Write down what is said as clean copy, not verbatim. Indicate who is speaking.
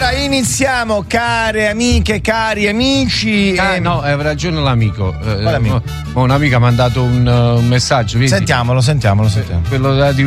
Speaker 1: Allora iniziamo, care amiche, cari amici.
Speaker 2: No, aveva ragione l'amico.
Speaker 1: Quale amico?
Speaker 2: Un'amica ha mandato un messaggio. Vedi?
Speaker 1: Sentiamolo.
Speaker 2: Quello di